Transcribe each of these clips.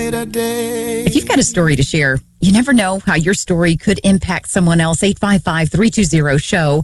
brighter day. If you've got a story to share, you never know how your story could impact someone else. 855-320-SHOW.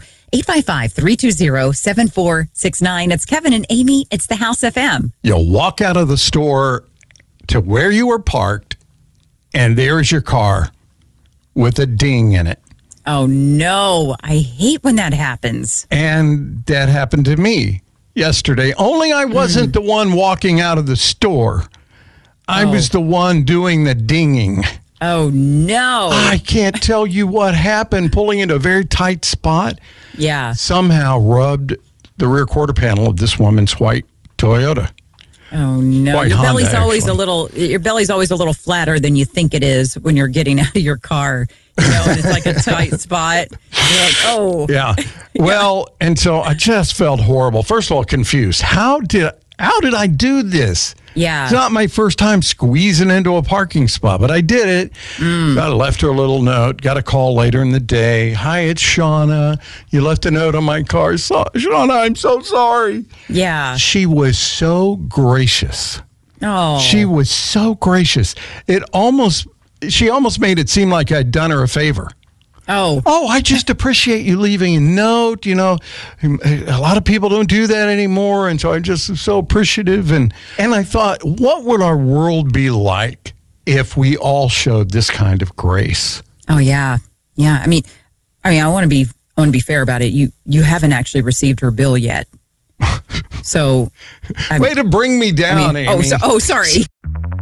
855-320-7469. It's Kevin and Amy. It's the House FM. You'll walk out of the store to where you were parked, and there's your car with a ding in it. Oh, no. I hate when that happens. And that happened to me yesterday. Only I wasn't the one walking out of the store. I was the one doing the dinging. Oh, no. I can't tell you what happened. Pulling into a very tight spot. Yeah. Somehow rubbed the rear quarter panel of this woman's white Toyota. Oh, no. White Your Honda, belly's always actually. your belly's always a little flatter than you think it is when you're getting out of your car. You know, and it's like a tight spot. You're like, oh. Yeah. Well, and so I just felt horrible. First of all, confused. How did I do this? Yeah. It's not my first time squeezing into a parking spot, but I did it. I left her a little note. Got a call later in the day. Hi, it's Shauna. You left a note on my car. Shauna, I'm so sorry. Yeah. She was so gracious. Oh. She was so gracious. She almost made it seem like I'd done her a favor. Oh, I just appreciate you leaving a note. You know, a lot of people don't do that anymore. And so I'm just so appreciative. And I thought, what would our world be like if we all showed this kind of grace? Oh, yeah. Yeah. I mean, I want to be fair about it. You haven't actually received her bill yet. So. Way to bring me down, Amy. Oh, sorry.